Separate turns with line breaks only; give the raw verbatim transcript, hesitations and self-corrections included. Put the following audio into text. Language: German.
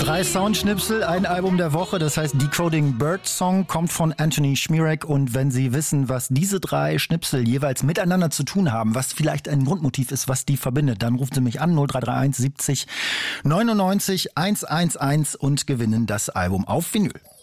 Drei Soundschnipsel, ein Album der Woche, das heißt Decoding Bird Song, kommt von Anthony Schmierek. Und wenn Sie wissen, was diese drei Schnipsel jeweils miteinander zu tun haben, was vielleicht ein Grundmotiv ist, was die verbindet, dann rufen Sie mich an, null drei drei eins siebzig neunundneunzig hundertundzehn und gewinnen das Album auf Vinyl.